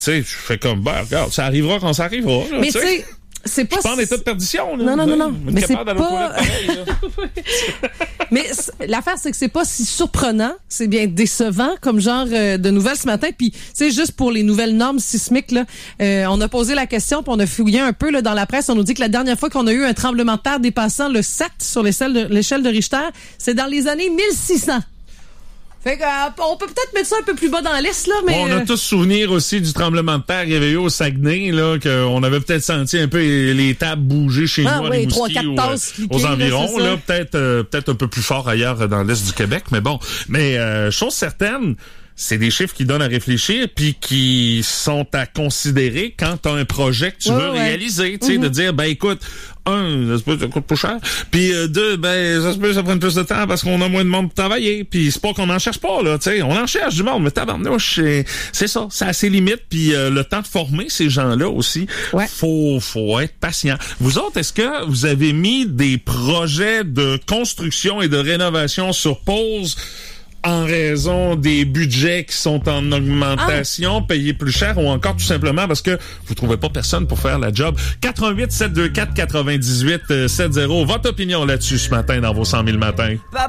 Tu sais, je fais comme, regarde, ça arrivera quand ça arrivera. Là, mais tu sais, c'est pas... Je suis pas en état de perdition. Là, non. Mais c'est pas... Pareil, mais l'affaire, c'est que c'est pas si surprenant. C'est bien décevant comme genre de nouvelles ce matin. Puis, tu sais, juste pour les nouvelles normes sismiques, là, on a posé la question, puis on a fouillé un peu là, dans la presse. On nous dit que la dernière fois qu'on a eu un tremblement de terre dépassant le 7 sur l'échelle de Richter, c'est dans les années 1600. Fait que, on peut peut-être mettre ça un peu plus bas dans la liste, là, mais... Bon, on a tous souvenir aussi du tremblement de terre qu'il y avait eu au Saguenay, là, qu'on avait peut-être senti un peu les tables bouger chez nous à Rimouski aux environs, là, peut-être un peu plus fort ailleurs dans l'Est du Québec, mais bon. Mais, chose certaine, c'est des chiffres qui donnent à réfléchir puis qui sont à considérer quand tu as un projet que tu veux réaliser, tu sais, de dire, écoute, ça se peut que ça coûte plus cher, puis deux, ça se peut que ça prenne plus de temps parce qu'on a moins de monde pour travailler, puis c'est pas qu'on en cherche pas, là, tu sais, on en cherche du monde, mais tabarnouche, c'est ça, c'est à ses limites, puis le temps de former ces gens-là aussi, faut être patient. Vous autres, est-ce que vous avez mis des projets de construction et de rénovation sur pause en raison des budgets qui sont en augmentation, payés plus cher, ou encore tout simplement parce que vous trouvez pas personne pour faire la job? 88 724 98 70. Votre opinion là-dessus ce matin dans vos 100 000 matins?